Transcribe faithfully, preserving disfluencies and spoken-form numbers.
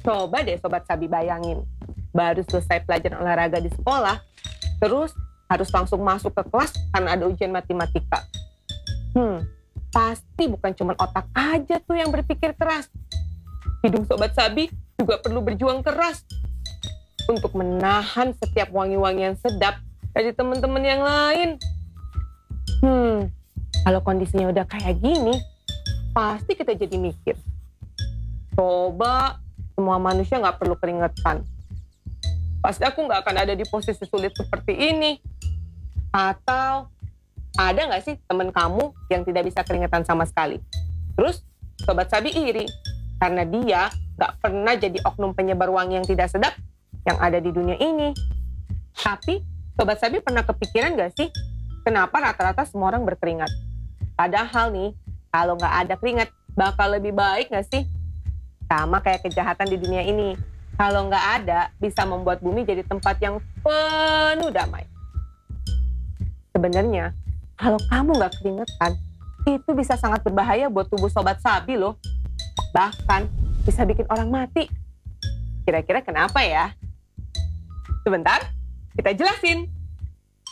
Coba deh Sobat Sabi bayangin, baru selesai pelajaran olahraga di sekolah, terus harus langsung masuk ke kelas karena ada ujian matematika. Hmm, pasti bukan cuma otak aja tuh yang berpikir keras. Hidung Sobat Sabi juga perlu berjuang keras untuk menahan setiap wangi-wangian sedap dari teman-teman yang lain. Hmm, kalau kondisinya udah kayak gini, pasti kita jadi mikir. Coba semua manusia nggak perlu keringetan. Pasti aku nggak akan ada di posisi sulit seperti ini. Atau ada nggak sih teman kamu yang tidak bisa keringetan sama sekali? Terus Sobat Sabi iri karena dia nggak pernah jadi oknum penyebar wangi yang tidak sedap yang ada di dunia ini. Tapi Sobat Sabi pernah kepikiran nggak sih kenapa rata-rata semua orang berkeringat? Padahal nih, kalau nggak ada keringat bakal lebih baik nggak sih? Sama kayak kejahatan di dunia ini. Kalau nggak ada, bisa membuat bumi jadi tempat yang penuh damai. Sebenarnya, kalau kamu nggak keringetan, itu bisa sangat berbahaya buat tubuh Sobat Sabi loh. Bahkan bisa bikin orang mati. Kira-kira kenapa ya? Sebentar, kita jelasin.